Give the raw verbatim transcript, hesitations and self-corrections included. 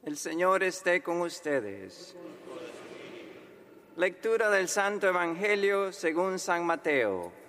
El Señor esté con ustedes. Lectura del Santo Evangelio según San Mateo.